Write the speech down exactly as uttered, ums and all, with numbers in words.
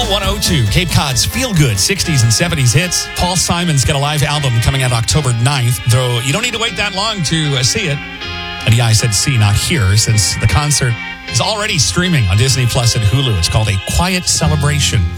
one oh two, Cape Cod's feel-good sixties and seventies hits. Paul Simon's got a live album coming out October ninth, though you don't need to wait that long to uh, see it. And yeah, I said see, not hear, since the concert is already streaming on Disney Plus and Hulu. It's called A Quiet Celebration.